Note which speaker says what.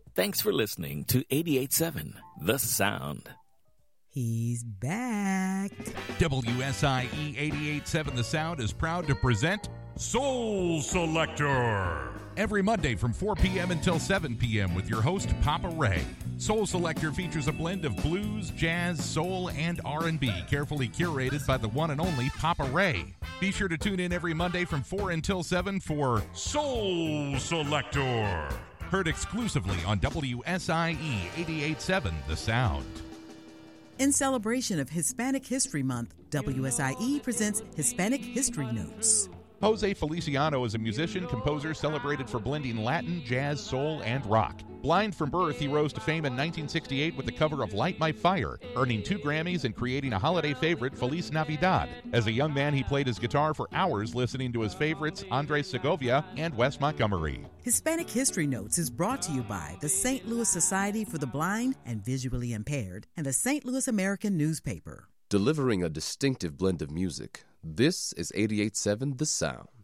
Speaker 1: Thanks for listening to 88.7 The Sound.
Speaker 2: He's back.
Speaker 3: WSIE 88.7 The Sound is proud to present Soul Selector. Every Monday from 4 p.m. until 7 p.m. with your host, Papa Ray. Soul Selector features a blend of blues, jazz, soul, and R&B, carefully curated by the one and only Papa Ray. Be sure to tune in every Monday from 4 until 7 for Soul Selector. Heard exclusively on WSIE 88.7 The Sound.
Speaker 2: In celebration of Hispanic History Month, WSIE presents Hispanic History Notes.
Speaker 3: Jose Feliciano is a musician, composer celebrated for blending Latin, jazz, soul, and rock. Blind from birth, he rose to fame in 1968 with the cover of Light My Fire, earning 2 Grammys and creating a holiday favorite, Feliz Navidad. As a young man, he played his guitar for hours listening to his favorites, Andres Segovia and Wes Montgomery.
Speaker 2: Hispanic History Notes is brought to you by the St. Louis Society for the Blind and Visually Impaired and the St. Louis American Newspaper.
Speaker 4: Delivering a distinctive blend of music, this is 88.7 The Sound.